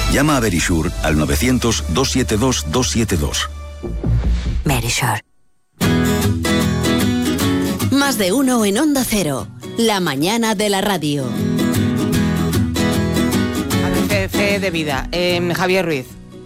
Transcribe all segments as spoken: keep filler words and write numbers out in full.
Llama a Verisure al novecientos, doscientos setenta y dos, doscientos setenta y dos. Verisure. Más de uno en Onda Cero. La mañana de la radio. Fe, fe de vida. Eh, Javier Ruiz.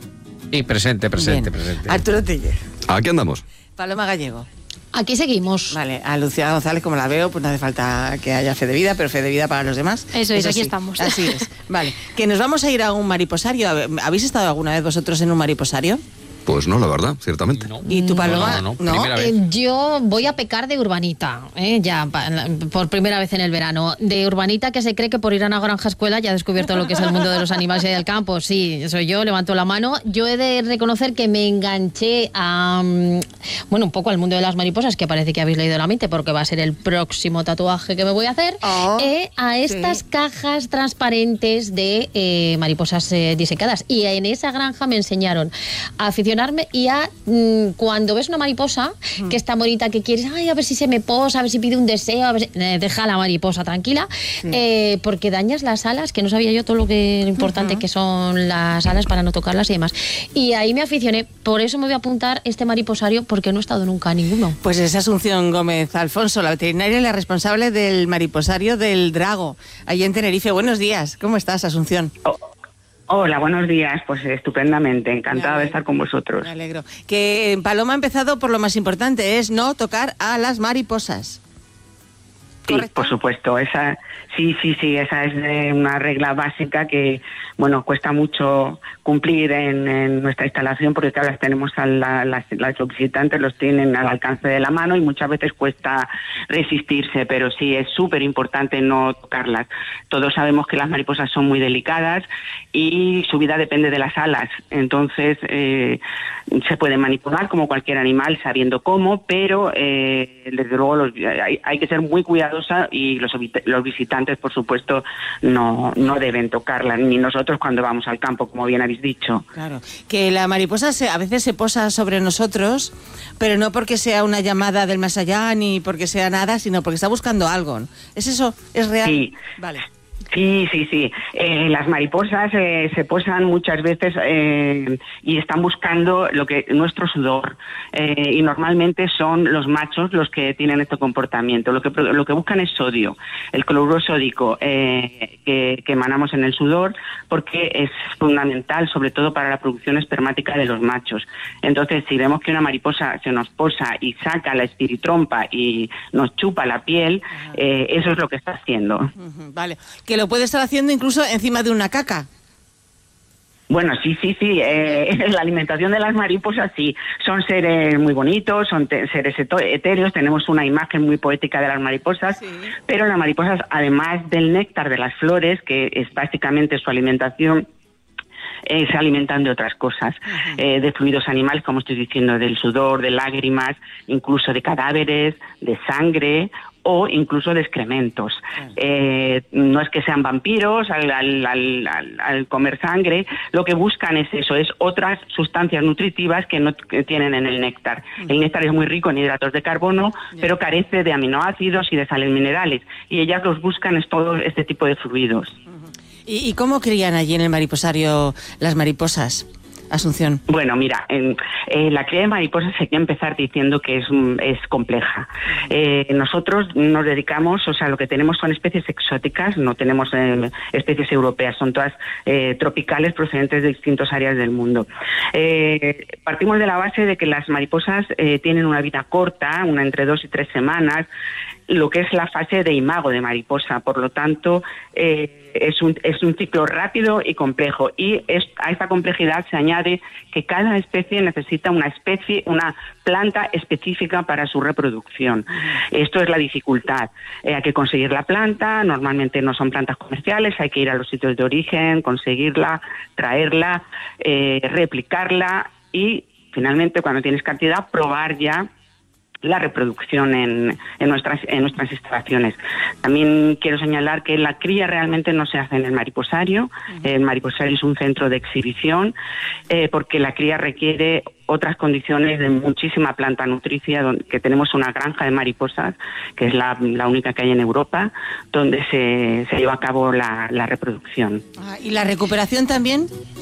Y presente, presente, Bien. presente. Arturo Teller. Aquí andamos. Paloma Gallego. Aquí seguimos. Vale, a Lucía González, como la veo, pues no hace falta que haya fe de vida, pero fe de vida para los demás. Eso es, aquí sí, estamos. Así es. Vale, que nos vamos a ir a un mariposario. ¿Habéis estado alguna vez vosotros en un mariposario? Pues no, la verdad, ciertamente. No. ¿Y tu Paloma? No, no, no, primera vez. Eh, yo voy a pecar de urbanita, ¿eh? ya pa- por primera vez en el verano. De urbanita que se cree que por ir a una granja escuela ya ha descubierto lo que es el mundo de los animales y del campo. Sí, soy yo, levanto la mano. Yo he de reconocer que me enganché a, mm, bueno, un poco al mundo de las mariposas, que parece que habéis leído la mente porque va a ser el próximo tatuaje que me voy a hacer, Oh, eh, a estas sí. cajas transparentes de eh, mariposas eh, disecadas. Y en esa granja me enseñaron a aficionarme y a mm, cuando ves una mariposa mm. que es tan bonita que quieres, ay, a ver si se me posa, a ver si pide un deseo, a ver si... eh, deja a la mariposa tranquila, sí. eh, porque dañas las alas, que no sabía yo todo lo que lo importante uh-huh. que son las alas para no tocarlas y demás. Y ahí me aficioné, por eso me voy a apuntar este mariposario, porque no he estado nunca a ninguno. Pues es Asunción Gómez Alfonso, la veterinaria y la responsable del mariposario del Drago, allí en Tenerife. Buenos días, ¿cómo estás, Asunción? Oh. Hola, buenos días. Pues estupendamente, encantada de estar con vosotros. Me alegro. Que Paloma ha empezado por lo más importante, es no tocar a las mariposas. Sí, ¿correcto? Por supuesto. Esa, sí, sí, sí, esa es eh, una regla básica que, bueno, cuesta mucho cumplir en, en nuestra instalación porque, claro, las tenemos a la, las, las visitantes los tienen al alcance de la mano y muchas veces cuesta resistirse, pero sí es súper importante no tocarlas. Todos sabemos que las mariposas son muy delicadas y su vida depende de las alas, entonces eh, se puede manipular como cualquier animal sabiendo cómo, pero eh, desde luego los, hay, hay que ser muy cuidadosa y los, los visitantes, por supuesto, no, no deben tocarlas, ni nosotros cuando vamos al campo, como bien habéis dicho. Claro, que la mariposa se, a veces se posa sobre nosotros, pero no porque sea una llamada del más allá ni porque sea nada, sino porque está buscando algo. ¿Es eso? ¿Es real? Sí. Vale. Sí, sí, sí. Eh, las mariposas eh, se posan muchas veces eh, y están buscando lo que nuestro sudor eh, y normalmente son los machos los que tienen este comportamiento. Lo que lo que buscan es sodio, el cloruro sódico eh, que, que emanamos en el sudor, porque es fundamental, sobre todo para la producción espermática de los machos. Entonces, si vemos que una mariposa se nos posa y saca la espiritrompa y nos chupa la piel, eh, eso es lo que está haciendo. Uh-huh, vale. Que lo puede estar haciendo incluso encima de una caca. Bueno, sí, sí, sí. Eh, la alimentación de las mariposas, sí. Son seres muy bonitos, son te- seres etéreos. Tenemos una imagen muy poética de las mariposas. Sí. Pero las mariposas, además del néctar de las flores, que es básicamente su alimentación, Eh, se alimentan de otras cosas, uh-huh. eh, de fluidos animales, como estoy diciendo, del sudor, de lágrimas, incluso de cadáveres, de sangre o incluso de excrementos. Uh-huh. Eh, no es que sean vampiros al, al, al, al, al comer sangre, lo que buscan es eso, es otras sustancias nutritivas que no que tienen en el néctar. Uh-huh. El néctar es muy rico en hidratos de carbono, yeah. pero carece de aminoácidos y de sales minerales, y ellas los buscan es todo este tipo de fluidos. Uh-huh. ¿Y, ¿Y cómo crían allí en el mariposario las mariposas, Asunción? Bueno, mira, en, eh, la cría de mariposas hay que empezar diciendo que es, es compleja. Eh, nosotros nos dedicamos, o sea, lo que tenemos son especies exóticas, no tenemos eh, especies europeas, son todas eh, tropicales procedentes de distintas áreas del mundo. Eh, partimos de la base de que las mariposas eh, tienen una vida corta, una entre dos y tres semanas, lo que es la fase de imago de mariposa, por lo tanto eh, es un es un ciclo rápido y complejo, y es, a esta complejidad se añade que cada especie necesita una especie una planta específica para su reproducción. Esto es la dificultad, eh, hay que conseguir la planta, normalmente no son plantas comerciales, hay que ir a los sitios de origen, conseguirla, traerla, eh, replicarla y finalmente, cuando tienes cantidad, probar ya la reproducción en, en nuestras en nuestras instalaciones. También quiero señalar que la cría realmente no se hace en el mariposario. Uh-huh. El mariposario es un centro de exhibición eh, porque la cría requiere otras condiciones de muchísima planta nutricia, donde, que tenemos una granja de mariposas, que es la, la única que hay en Europa, donde se, se lleva a cabo la, la reproducción. Ah, ¿y la recuperación también?